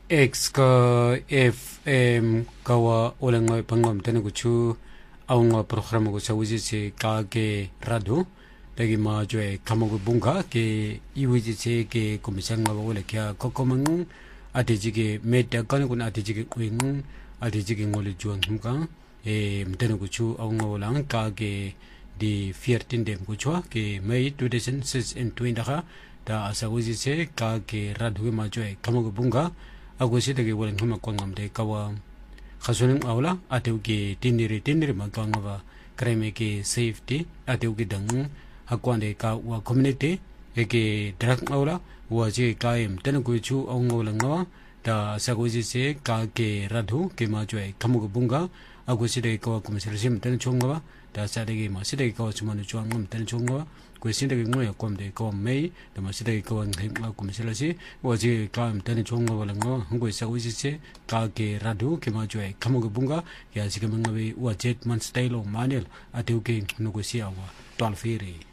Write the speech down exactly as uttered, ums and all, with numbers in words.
X ka F M kawa olangwa pangam tane kuchu aunga programa ko sawiji se ka ke radio tagi ma joe kamago bunga ke iwiji se ke komisanga wala kya kokomang atiji ke meta kan kun atiji ke kuin atiji ke ngole juan humka e mtane kuchu aunga wala ka ke di fifteen dem kuchwa ke May two thousand twenty da sawiji se ka ke radio ma joe kamago bunga ako si tagi walang humakwangam de kawa khasuning awla atew ki tiniri tiniri magwanga ba kreme ki safety atew ki dang hakwande ka wa community eke drug awla wa je kaim tan ku chu awngawla ngawa da sagoji se ka ke radhu ke ma jwe kamugo bunga ako si tagi kawa komisarisim tan chungwa da sa tagi ma si tagi kawa chumanu chuangam tan chungwa ko sin tagi ngoya komde ko May da ma si tagi kawa ngima komisarisi wa je kaim tan chungwa wala ngawa ngo sagoji se ka ke radhu ke ma jwe kamugo bunga ya sikamanga we wa jet man style o manel atew ke nugo siawa twelve